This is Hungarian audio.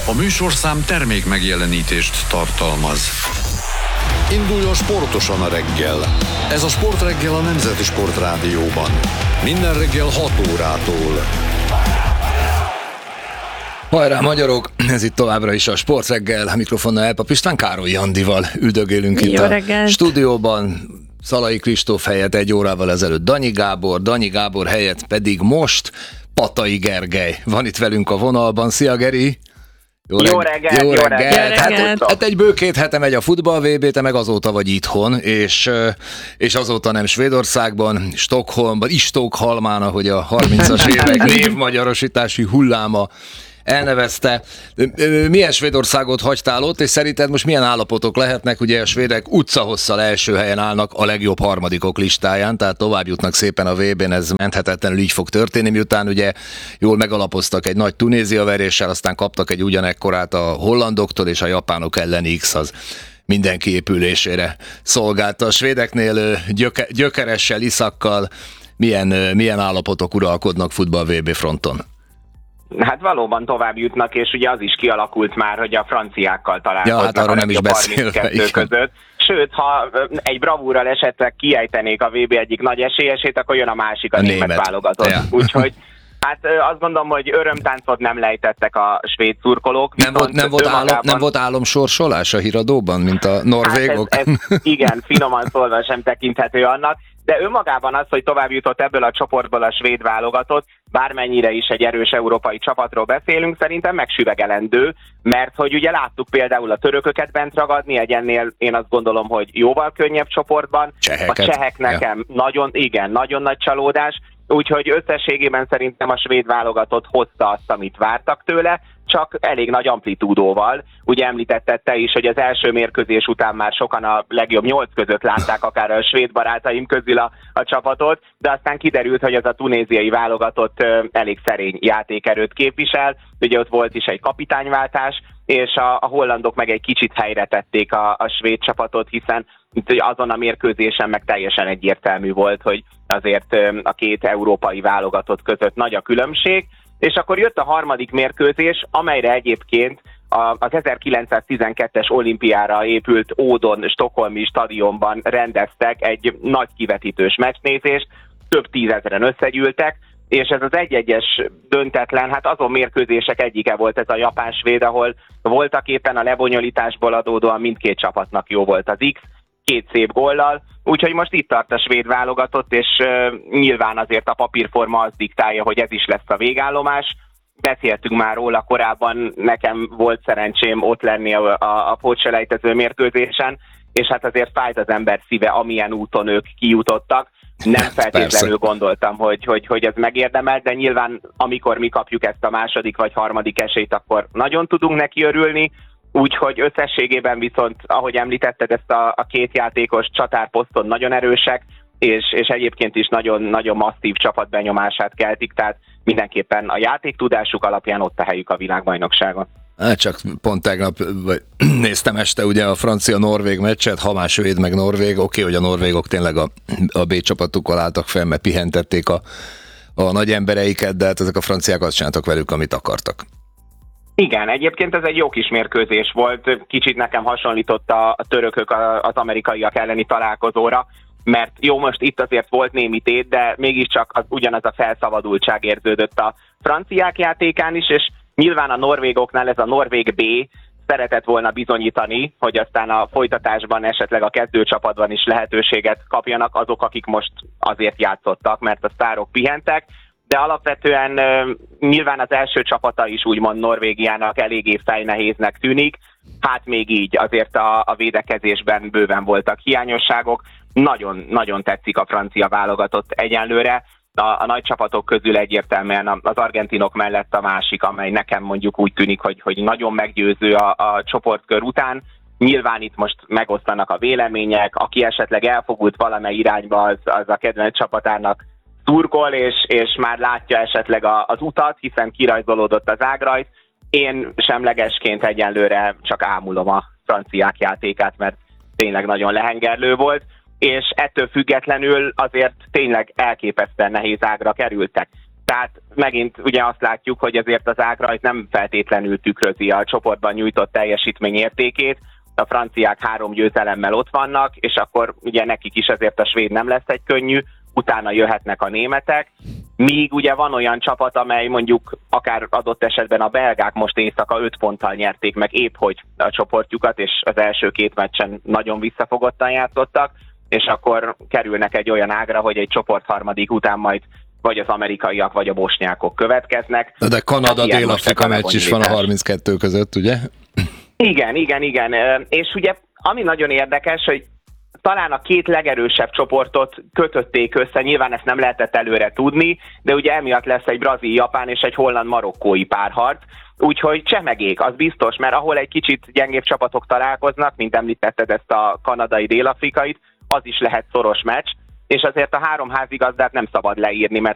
A műsorszám termék megjelenítést tartalmaz. Induljon sportosan a reggel. Ez a Sportreggel a Nemzeti Sportrádióban. Minden reggel 6 órától. Hajrá magyarok! Ez itt továbbra is a Sportreggel, a mikrofonnal Elpap István, Károly Jandival üldögélünk itt a stúdióban. Szalai Kristóf helyett 1 órával ezelőtt Danyi Gábor helyett pedig most Patai Gergely van itt velünk a vonalban. Szia Geri! Jó reggelt! Hát egy bő 2 hete megy a futball VB, te meg azóta vagy itthon, és azóta nem Svédországban, Stockholmban, Stockholmán, ahogy a 30-as évek névmagyarosítási hulláma elnevezte. Milyen Svédországot hagytál ott, és szerinted most milyen állapotok lehetnek? Ugye a svédek utcahosszal első helyen állnak a legjobb harmadikok listáján, tehát tovább jutnak szépen a VB-n, ez menthetetlenül így fog történni, miután ugye jól megalapoztak egy nagy Tunézia veréssel, aztán kaptak egy ugyanekkorát a hollandoktól, és a japánok elleni X az mindenki épülésére szolgálta. A svédeknél gyökeressel, Iszakkal milyen állapotok uralkodnak futball VB fronton? Hát valóban tovább jutnak, és ugye az is kialakult már, hogy a franciákkal találkoznak, hát arról nem is beszélve között. Sőt, ha egy bravúrral esetleg kiejtenék a VB egyik nagy esélyesét, akkor jön a másik, a német válogatott. Ja. Úgyhogy hát azt gondolom, hogy örömtáncot nem lejtettek a svéd szurkolók. Nem volt álomsorsolás a híradóban, mint a norvégok? Hát ez igen, finoman szólva sem tekinthető annak, de önmagában az, hogy tovább jutott ebből a csoportból a svéd válogatott, bármennyire is egy erős európai csapatról beszélünk, szerintem megsüvegelendő, mert hogy ugye láttuk például a törököket bent ragadni, egy ennél én azt gondolom, hogy jóval könnyebb csoportban. Cseheket. A csehek nekem nagyon nagy csalódás, úgyhogy összességében szerintem a svéd válogatott hozta azt, amit vártak tőle, csak elég nagy amplitúdóval. Ugye említetted te is, hogy az első mérkőzés után már sokan a legjobb 8 között látták akár a svéd barátaim közül a csapatot, de aztán kiderült, hogy az a tunéziai válogatott elég szerény játékerőt képvisel. Ugye ott volt is egy kapitányváltás, és a hollandok meg egy kicsit helyre tették a svéd csapatot, hiszen azon a mérkőzésen meg teljesen egyértelmű volt, hogy azért a 2 európai válogatott között nagy a különbség, és akkor jött a harmadik mérkőzés, amelyre egyébként az 1912-es olimpiára épült Ódon stockholmi stadionban rendeztek egy nagy kivetítős meccsnézést, több 10 000-en összegyűltek, és ez az 1-1-es döntetlen, hát azon mérkőzések egyike volt ez a japán-svéd, ahol voltak éppen a lebonyolításból adódóan mindkét csapatnak jó volt az X, 2 szép góllal, úgyhogy most itt tart a svéd válogatott, és nyilván azért a papírforma az diktálja, hogy ez is lesz a végállomás. Beszéltünk már róla korábban, nekem volt szerencsém ott lenni a pótselejtező mérkőzésen, és hát azért fájt az ember szíve, amilyen úton ők kijutottak. Nem feltétlenül gondoltam, hogy ez megérdemel, de nyilván amikor mi kapjuk ezt a második vagy harmadik esélyt, akkor nagyon tudunk neki örülni. Úgyhogy összességében viszont, ahogy említetted, ezt a 2 játékos csatárposzton nagyon erősek, és egyébként is nagyon masszív csapatbenyomását keltik, tehát mindenképpen a játéktudásuk alapján ott a helyük a világbajnokságon. Hát csak pont tegnap néztem este ugye a francia-norvég meccset, ha már svéd meg norvég, oké, hogy a norvégok tényleg a B csapatukkal álltak fel, mert pihentették a nagy embereiket, de hát ezek a franciák azt csináltak velük, amit akartak. Igen, egyébként ez egy jó kis mérkőzés volt, kicsit nekem hasonlított a törökök az amerikaiak elleni találkozóra, mert jó, most itt azért volt némi tét, de mégiscsak ugyanaz a felszabadultság érződött a franciák játékán is, és nyilván a norvégoknál ez a norvég B szeretett volna bizonyítani, hogy aztán a folytatásban esetleg a kezdőcsapatban is lehetőséget kapjanak azok, akik most azért játszottak, mert a sztárok pihentek, de alapvetően nyilván az első csapata is úgymond Norvégiának eléggé fejnehéznek tűnik, hát még így azért a védekezésben bőven voltak hiányosságok, nagyon tetszik a francia válogatott egyenlőre, a nagy csapatok közül egyértelműen az argentinok mellett a másik, amely nekem mondjuk úgy tűnik, hogy nagyon meggyőző a csoportkör után. Nyilván itt most megosztanak a vélemények, aki esetleg elfogult valamely irányba, az a kedvenc csapatának szurkol, és már látja esetleg az utat, hiszen kirajzolódott az ágrajz. Én semlegesként egyenlőre csak ámulom a franciák játékát, mert tényleg nagyon lehengerlő volt, és ettől függetlenül azért tényleg elképesztően nehéz ágra kerültek. Tehát megint ugye azt látjuk, hogy azért az ágrajt nem feltétlenül tükrözi a csoportban nyújtott teljesítmény értékét. A franciák 3 győzelemmel ott vannak, és akkor ugye nekik is azért a svéd nem lesz egy könnyű, utána jöhetnek a németek. Míg ugye van olyan csapat, amely mondjuk akár adott esetben a belgák most éjszaka 5 ponttal nyerték meg épp hogy a csoportjukat, és az első 2 meccsen nagyon visszafogottan játszottak, és akkor kerülnek egy olyan ágra, hogy egy csoportharmadik után majd vagy az amerikaiak, vagy a bosnyákok következnek. De Kanada-Dél-Afrika meccs is van a 32 között, ugye? Igen. És ugye ami nagyon érdekes, hogy talán a 2 legerősebb csoportot kötötték össze, nyilván ezt nem lehetett előre tudni, de ugye emiatt lesz egy brazil-japán és egy holland-marokkói párharc, úgyhogy csemegék, az biztos, mert ahol egy kicsit gyengébb csapatok találkoznak, mint említetted ezt a kanadai-dél-afrikait, az is lehet szoros meccs, és azért a 3 házigazdát nem szabad leírni, mert